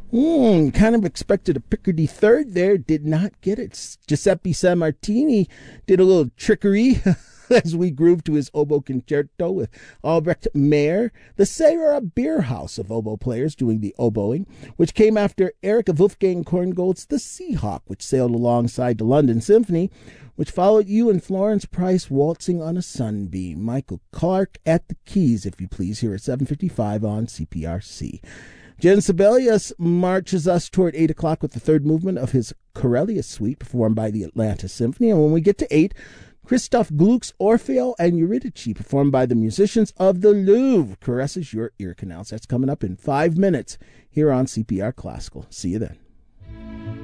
Kind of expected a Picardy third there, did not get it. Giuseppe Sammartini did a little trickery as we groove to his oboe concerto with Albrecht Meyer, the Sarah Beer House of oboe players doing the oboing, which came after Erika Wolfgang Korngold's The Seahawk, which sailed alongside the London Symphony, which followed you and Florence Price waltzing on a sunbeam. Michael Clark at the keys, if you please, here at 7:55 on CPRC. Jan Sibelius marches us toward 8 o'clock with the third movement of his Corellia Suite, performed by the Atlanta Symphony. And when we get to 8, Christoph Gluck's Orfeo and Eurydice, performed by the musicians of the Louvre, caresses your ear canals. That's coming up in 5 minutes here on CPR Classical. See you then.